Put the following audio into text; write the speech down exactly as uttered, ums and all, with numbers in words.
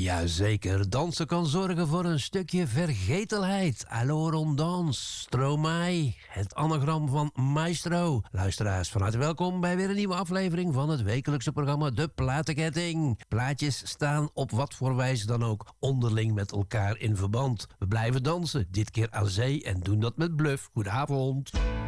Jazeker, dansen kan zorgen voor een stukje vergetelheid. Alors on danse, Stromae, het anagram van Maestro. Luisteraars, van harte welkom bij weer een nieuwe aflevering van het wekelijkse programma De Platenketting. Plaatjes staan op wat voor wijze dan ook onderling met elkaar in verband. We blijven dansen, dit keer aan zee en doen dat met bluff. Goedenavond.